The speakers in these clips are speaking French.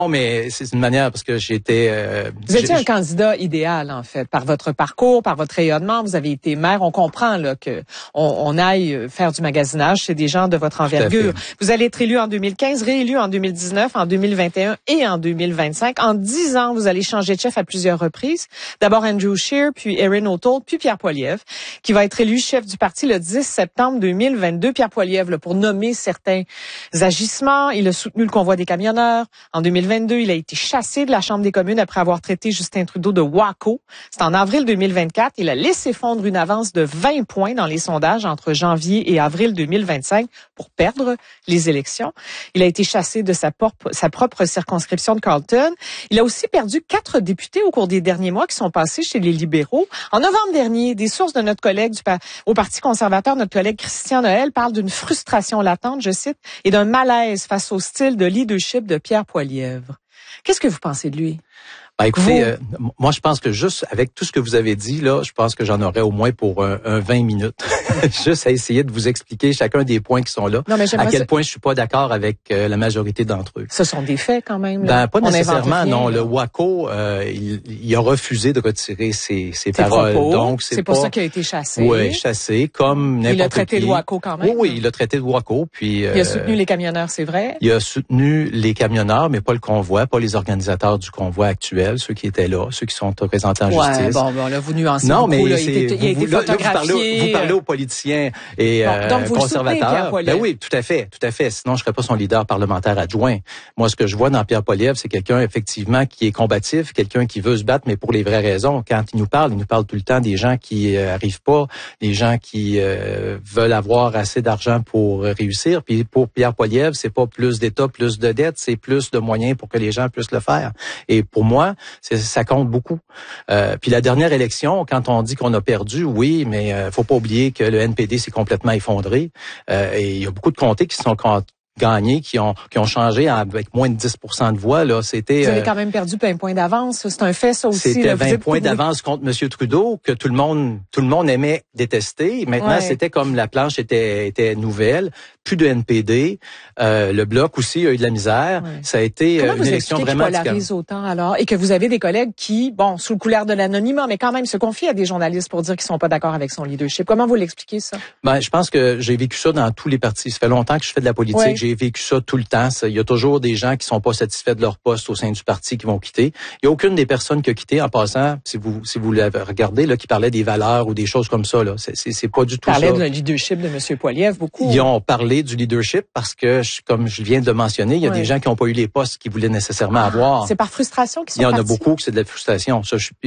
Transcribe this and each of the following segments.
mais c'est une manière parce que j'étais... vous étiez un candidat idéal, en fait, par votre parcours, par votre rayonnement. Vous avez été maire. On comprend là que on aille faire du magasinage chez des gens de votre envergure. Vous allez être élu en 2015, réélu en 2019, en 2021 et en 2025. En 10 ans, vous allez changer de chef à plusieurs reprises. D'abord Andrew Scheer, puis Erin O'Toole, puis Pierre Poilievre, qui va être élu chef du parti le 10 septembre 2022. Pierre Poilievre, là, pour nommer certains agissements, il a soutenu le convoi des camionneurs. En 2022, il a été chassé de la Chambre des communes après avoir traité Justin Trudeau de wacko. C'est en avril 2024. Il a laissé fondre une avance de 20 points dans les sondages entre janvier et avril 2025 pour perdre les élections. Il a été chassé de sa propre circonscription de Carleton. Il a aussi perdu 4 députés au cours des derniers mois qui sont passés chez les libéraux. En novembre dernier, des sources de notre collègue au Parti conservateur, notre collègue Christian Noël, parlent d'une frustration latente, je cite, et d'un malaise face au style de leadership de Pierre Poilievre. Qu'est-ce que vous pensez de lui? Ben, écoutez, moi, je pense que juste avec tout ce que vous avez dit, là, je pense que j'en aurais au moins pour un 20 minutes. Juste à essayer de vous expliquer chacun des points qui sont là. Non, mais à quel point je suis pas d'accord avec la majorité d'entre eux. Ce sont des faits quand même. Là. Ben, pas nécessairement, non. Le WACO, il a refusé de retirer ses paroles. Propos. Donc, c'est pour ça qu'il a été chassé. Oui, chassé, comme n'importe qui. Il a traité de WACO quand même. Oui, il a traité de WACO. Puis, il a soutenu les camionneurs, c'est vrai? Il a soutenu les camionneurs, mais pas le convoi, pas les organisateurs du convoi actuel, ceux qui étaient là, ceux qui sont représentés en justice. Bon, là, vous nuancez non, beaucoup. Mais là, il a été photographié. Vous parlez aux politiciens et donc vous conservateurs. Ben oui, tout à fait. Sinon, je serais pas son leader parlementaire adjoint. Moi, ce que je vois dans Pierre Poilievre, c'est quelqu'un, effectivement, qui est combatif, quelqu'un qui veut se battre, mais pour les vraies raisons. Quand il nous parle tout le temps des gens qui arrivent pas, des gens qui veulent avoir assez d'argent pour réussir. Puis pour Pierre Poilievre, c'est pas plus d'État, plus de dettes, c'est plus de moyens pour que les gens puissent le faire. Et pour moi, ça compte beaucoup. Puis la dernière élection, quand on dit qu'on a perdu, oui, mais faut pas oublier que le NPD s'est complètement effondré. Et il y a beaucoup de comtés qui sont gagnés, qui ont changé avec moins de 10% de voix. Là, vous avez quand même perdu 20 points d'avance. C'est un fait, ça aussi. C'était 20 points d'avance contre M. Trudeau que tout le monde aimait détester. Maintenant, c'était comme la planche était nouvelle. Plus de NPD. Le Bloc aussi a eu de la misère. Ouais. Ça a été une élection vraiment différente. Comment vous expliquez qu'il polarise autant alors? Et que vous avez des collègues qui, sous le couleur de l'anonymat, mais quand même se confient à des journalistes pour dire qu'ils sont pas d'accord avec son leadership. Comment vous l'expliquez, ça? Je pense que j'ai vécu ça dans tous les partis. Ça fait longtemps que je fais de la politique. Ouais. J'ai vécu ça tout le temps. Il y a toujours des gens qui sont pas satisfaits de leur poste au sein du parti qui vont quitter. Il y a aucune des personnes qui a quitté, en passant, si vous l'avez regardé, là, qui parlait des valeurs ou des choses comme ça, là. C'est pas du tout ça. Parlait du leadership de M. Poilievre, beaucoup. Ils ont parlé du leadership parce que, comme je viens de le mentionner, il y a des gens qui n'ont pas eu les postes qu'ils voulaient nécessairement avoir. C'est par frustration qu'ils sont partis. Il y en a beaucoup que c'est de la frustration. Ça, je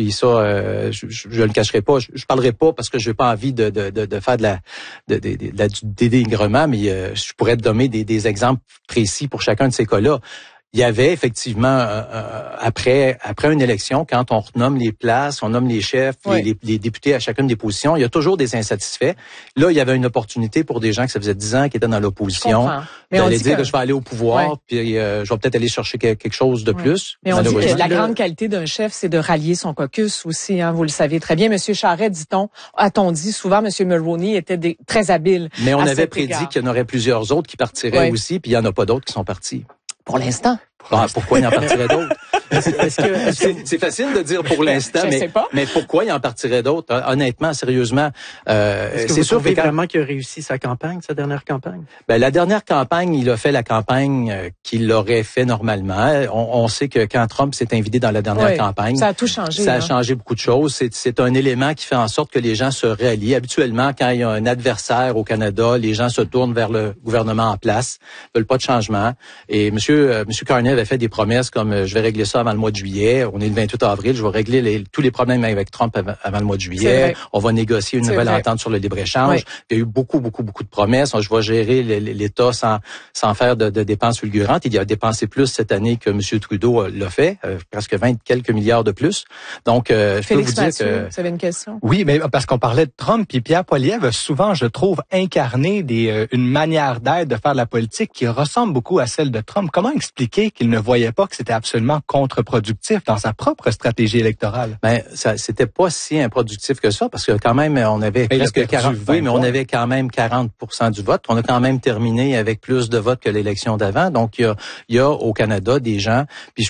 le cacherai pas. Je parlerai pas parce que je n'ai pas envie de faire du dénigrement, mais je pourrais te donner des exemples précis pour chacun de ces cas-là. Il y avait effectivement, après une élection, quand on renomme les places, on nomme les chefs, les députés à chacune des positions, il y a toujours des insatisfaits. Là, il y avait une opportunité pour des gens que ça faisait 10 ans qui étaient dans l'opposition d'aller dire que je vais aller au pouvoir, puis je vais peut-être aller chercher quelque chose de plus. Mais on dit que la grande qualité d'un chef, c'est de rallier son caucus aussi. Hein, vous le savez très bien. Monsieur Charest, a-t-on dit souvent, Monsieur Mulroney était très habile. Mais on avait prédit qu'il y en aurait plusieurs autres qui partiraient aussi, puis il y en a pas d'autres qui sont partis. Pour l'instant. Pourquoi il en partirait d'autres? C'est facile de dire pour l'instant, mais pourquoi il en partirait d'autres? Honnêtement, sérieusement, c'est sûr vraiment qu'il a réussi sa dernière campagne? La dernière campagne, il a fait la campagne qu'il aurait fait normalement. On sait que quand Trump s'est invité dans la dernière campagne, ça a tout changé. Ça a changé beaucoup de choses. C'est un élément qui fait en sorte que les gens se rallient. Habituellement, quand il y a un adversaire au Canada, les gens se tournent vers le gouvernement en place, veulent pas de changement. Et Monsieur Carney avait fait des promesses comme je vais régler ça avant le mois de juillet. On est le 28 avril, je vais régler tous les problèmes avec Trump avant le mois de juillet. On va négocier une nouvelle entente sur le libre-échange. Il y a eu beaucoup de promesses. Je vais gérer l'État sans faire de dépenses fulgurantes. Il a dépensé plus cette année que M. Trudeau l'a fait, presque 20 quelques milliards de plus. Donc, je peux vous dire que... Vous avez une question? Oui, mais parce qu'on parlait de Trump, puis Pierre Poilievre a souvent, je trouve, incarné une manière d'être, de faire de la politique qui ressemble beaucoup à celle de Trump. Comment expliquer qu'il ne voyait pas que c'était absolument contre-productif dans sa propre stratégie électorale? C'était pas si improductif que ça, parce que quand même, on avait presque 40, mais on avait quand même 40% du vote. On a quand même terminé avec plus de votes que l'élection d'avant. Donc, il y a au Canada des gens, puis